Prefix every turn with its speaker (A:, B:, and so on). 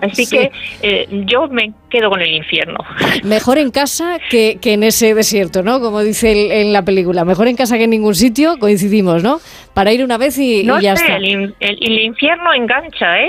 A: Así
B: Sí.
A: que yo me quedo con el infierno.
B: Mejor en casa que en ese desierto, ¿no? Como dice en la película. Mejor en casa que en ningún sitio, coincidimos, ¿no? Para ir una vez y
A: No
B: ya
A: sé,
B: está.
A: el infierno engancha, ¿eh?